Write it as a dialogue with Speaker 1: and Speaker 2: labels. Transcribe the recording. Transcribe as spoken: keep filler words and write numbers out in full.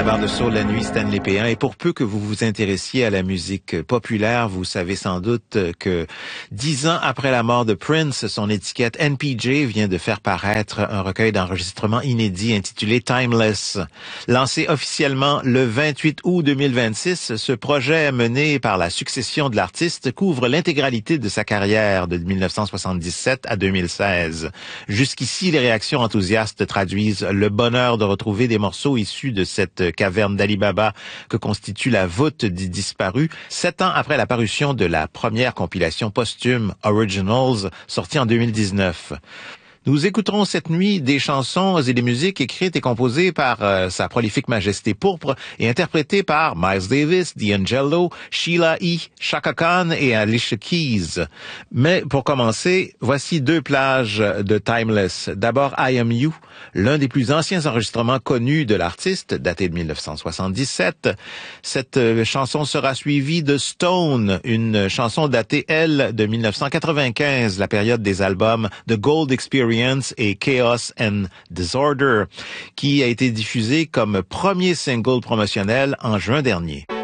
Speaker 1: barre de soul la nuit, Stanley Péan. Et pour peu que vous vous intéressiez à la musique populaire, vous savez sans doute que dix ans après la mort de Prince, son étiquette N P J vient de faire paraître un recueil d'enregistrements inédits intitulé Timeless. Lancé officiellement le vingt-huit août deux mille vingt-six, ce projet mené par la succession de l'artiste couvre l'intégralité de sa carrière de mille neuf cent soixante-dix-sept à deux mille seize. Jusqu'ici, les réactions enthousiastes traduisent le bonheur de retrouver des morceaux issus de cette caverne d'Ali Baba que constitue la voûte des disparus, sept ans après la parution de la première compilation posthume Originals, sortie en deux mille dix-neuf. Nous écouterons cette nuit des chansons et des musiques écrites et composées par euh, sa prolifique majesté pourpre et interprétées par Miles Davis, D'Angelo, Sheila E., Chaka Khan et Alicia Keys. Mais pour commencer, voici deux plages de Timeless. D'abord, I Am You, l'un des plus anciens enregistrements connus de l'artiste, daté de mille neuf cent soixante-dix-sept. Cette euh, chanson sera suivie de Stone, une chanson datée, elle, de mille neuf cent quatre-vingt-quinze, la période des albums The Gold Experience et Chaos and Disorder, qui a été diffusé comme premier single promotionnel en juin dernier.